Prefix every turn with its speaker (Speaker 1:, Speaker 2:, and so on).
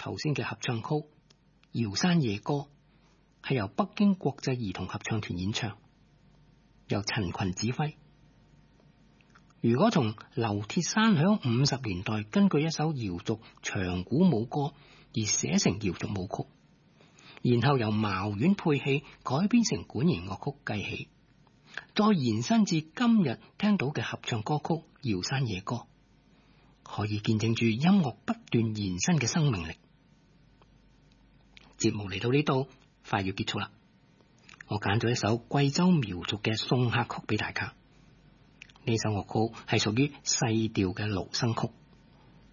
Speaker 1: 頭先嘅合唱曲《遙山夜歌》係由北京國際兒童合唱團演唱，由陳群指揮。如果從劉鐵山響50年代根據一首瑤族長鼓舞歌而寫成瑤族舞曲，然後由茅院配器改編成管弦樂曲計起，再延伸至今日聽到嘅合唱歌曲《遙山夜歌》，可以見證住音樂不斷延伸嘅生命力。節目嚟到呢度快要結束啦，我揀咗一首貴州苗族嘅送客曲俾大家。呢首樂曲係屬於細調嘅盧生曲。